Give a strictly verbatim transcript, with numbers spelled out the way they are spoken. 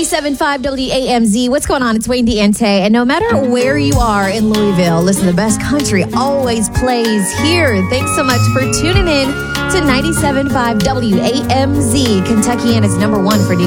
ninety-seven point five W A M Z. What's going on? It's Wayne Diente. And no matter where you are in Louisville, listen, the best country always plays here. Thanks so much for tuning in to ninety-seven point five W A M Z, Kentuckiana's number one for D